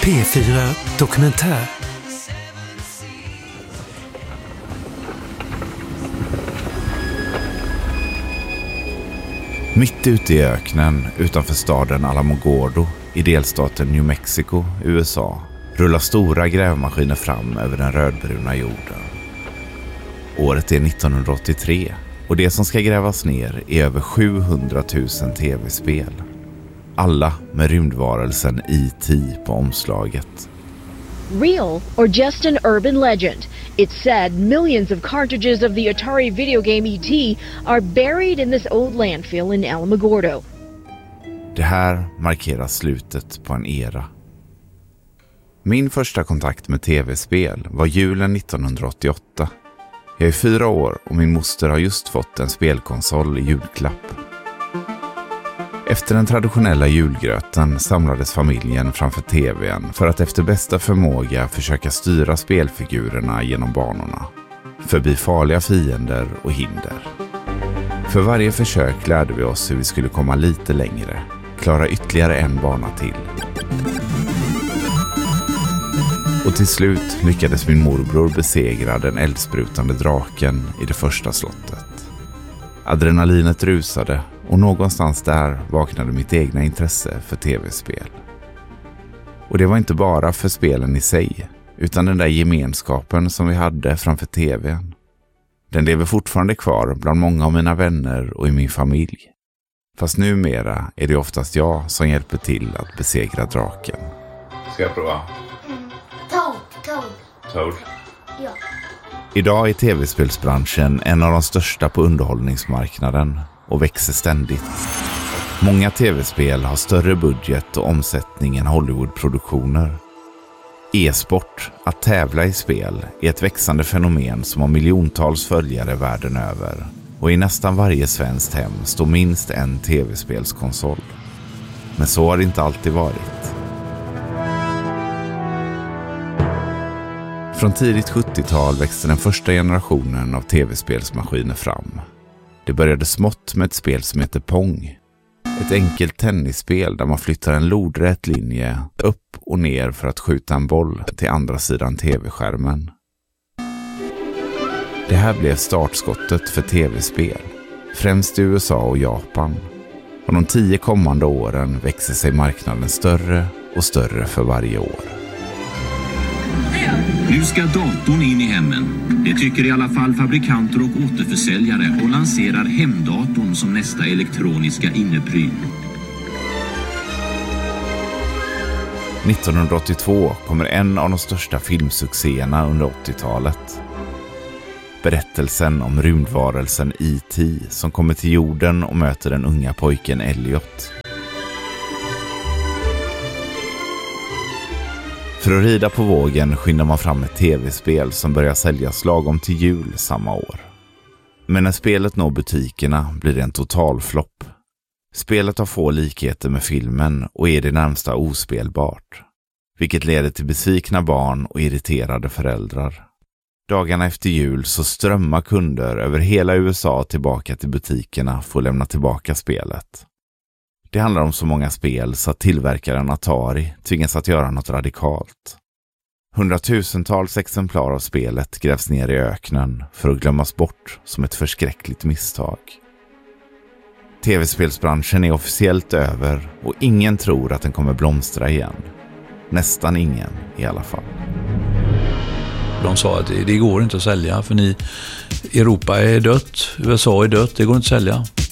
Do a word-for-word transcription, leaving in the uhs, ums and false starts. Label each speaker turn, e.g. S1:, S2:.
S1: P fyra Dokumentär.
S2: Mitt ute i öknen utanför staden Alamogordo i delstaten New Mexico, U S A, rullar stora grävmaskiner fram över den rödbruna jorden. Året är nittonhundraåttiotre och det som ska grävas ner är över sjuhundratusen tv-spel. Alla med rymdvarelsen E T på omslaget.
S3: Real or just an urban legend? It's said millions of cartridges of the Atari video game E T are buried in this old landfill in Alamogordo.
S2: Det här markerar slutet på en era. Min första kontakt med tv-spel var julen nittonhundraåttioåtta. Jag är fyra år och min moster har just fått en spelkonsol i julklapp. Efter den traditionella julgröten samlades familjen framför tvn för att efter bästa förmåga försöka styra spelfigurerna genom banorna, förbi farliga fiender och hinder. För varje försök lärde vi oss hur vi skulle komma lite längre, klara ytterligare en bana till. Och till slut lyckades min morbror besegra den eldsprutande draken i det första slottet. Adrenalinet rusade och någonstans där vaknade mitt egna intresse för tv-spel. Och det var inte bara för spelen i sig, utan den där gemenskapen som vi hade framför tvn. Den lever fortfarande kvar bland många av mina vänner och i min familj. Fast numera är det oftast jag som hjälper till att besegra draken. Ska jag prova?
S4: Mm. Toad, Toad.
S2: Toad?
S4: Ja.
S2: Idag är tv-spelsbranschen en av de största på underhållningsmarknaden och växer ständigt. Många tv-spel har större budget och omsättning än Hollywood-produktioner. E-sport, att tävla i spel, är ett växande fenomen som har miljontals följare världen över. Och i nästan varje svenskt hem står minst en tv-spelskonsol. Men så har det inte alltid varit. Från tidigt sjuttiotal växte den första generationen av tv-spelsmaskiner fram. Det började smått med ett spel som heter Pong. Ett enkelt tennisspel där man flyttar en lodrät linje upp och ner för att skjuta en boll till andra sidan tv-skärmen. Det här blev startskottet för tv-spel, främst i U S A och Japan. Och de tio kommande åren växer sig marknaden större och större för varje år.
S5: Nu ska datorn in i hemmen. Det tycker i alla fall fabrikanter och återförsäljare och lanserar hemdatorn som nästa elektroniska innepryl.
S2: nittonhundraåttiotvå kommer en av de största filmsuccéerna under åttiotalet. Berättelsen om rymdvarelsen E T som kommer till jorden och möter den unga pojken Elliot. För att rida på vågen skyndar man fram ett tv-spel som börjar säljas lagom till jul samma år. Men när spelet når butikerna blir det en total flopp. Spelet har få likheter med filmen och är det närmsta ospelbart, vilket leder till besvikna barn och irriterade föräldrar. Dagarna efter jul så strömmar kunder över hela U S A tillbaka till butikerna för att lämna tillbaka spelet. Det handlar om så många spel så att tillverkaren Atari tvingas att göra något radikalt. Hundratusentals exemplar av spelet grävs ner i öknen för att glömmas bort som ett förskräckligt misstag. Tv-spelsbranschen är officiellt över och ingen tror att den kommer blomstra igen. Nästan ingen i alla fall.
S6: De sa att det går inte att sälja för ni, Europa är dött, U S A är dött, det går inte att sälja.